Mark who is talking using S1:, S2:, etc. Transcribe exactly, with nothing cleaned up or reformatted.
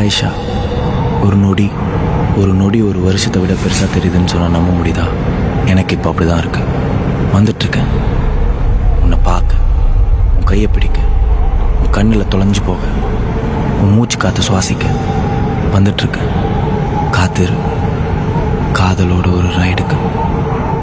S1: ஆயிஷா, ஒரு நொடி ஒரு நொடி ஒரு வருஷத்தை விட பெருசாக தெரியுதுன்னு சொன்னால் நம்ப முடியுதா? எனக்கு இப்போ அப்படி தான் இருக்கு. வந்துட்டுருக்கேன் உன்னை பார்க்க, உன் கையை பிடிக்க, உன் கண்ணில் தொலைஞ்சு போக, உன் மூச்சு காற்று சுவாசிக்க வந்துட்டுருக்கேன். காத்திரு, காதலோட ஒரு ரைடுக்கு.